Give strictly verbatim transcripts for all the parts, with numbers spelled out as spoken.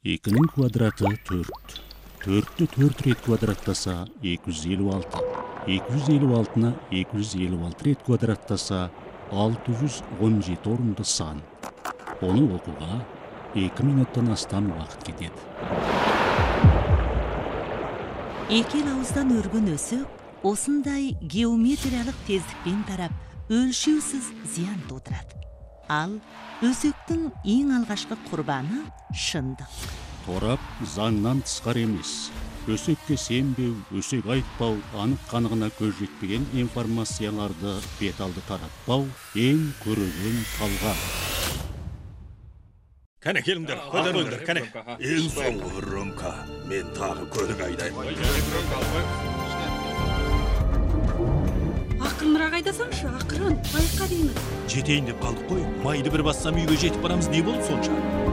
экинин квадраты төрт. төрттү төрт рет квадраттаса эки жүз элүү алты. эки жүз элүү алтыны эки жүз элүү алты рет квадраттаса алты жүз он жети орунду сан. Оны окууга эки минуттан астам убакыт кетет. Эки эл ауыздан өргөн өсөк осындай геометриялык тездикпен тарап өлчүүсүз зыян туудурат. Ал өсөктүн эң алгачкы курбаны шындык. Торап заңнан тышкары эмес. Өсөккө сенбеу, өсөк айтпау, анык каныгына көз жетпеген информацияларды бет алды таратпау эң көрөгөн талга. Кәне келиңдер, көтөрүлүңдер, кәне. Ең соңғы рөмка, мен тағы көлік айдаймын. Ақырынырақ айдасаңшы, ақырын, байыққа деймін. Жетейін деп қалдық қой, майды бір бассам үйге жетіп барамыз, не болды сонша?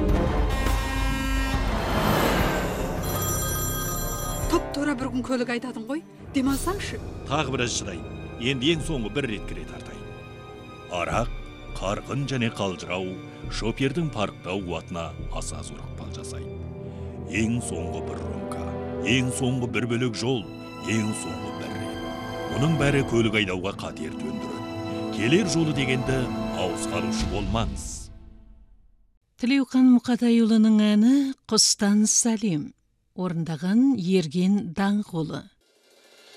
Топ-тора бір күн көлік айдадың ғой, демалсаңшы. Тағы біраз шыдайын, енді ең соңғы бір рет кіре тартайын. Арақ, қарқын және қалжырау, шопердің парктау қуатына аса зор ықпал жасайды. Ең соңғы бір рөмка, ең соңғы бір бөлек жол, ең соңғы бір рет. Мұның бәрі көлік айдауға қатер төндіреді. Келер жолы дегенді ауызға алушы болмаңыз. Тілеухан Мұқатайұлының әні «Құстан сәлем» орындаған Ерген Даңғолы.